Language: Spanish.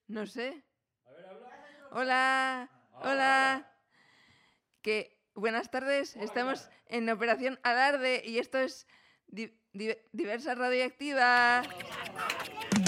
No sé. A ver, habla. Hola, hola. Buenas tardes, Hola, estamos ¿qué en Operación Alarde y esto es Diversa Radioactiva.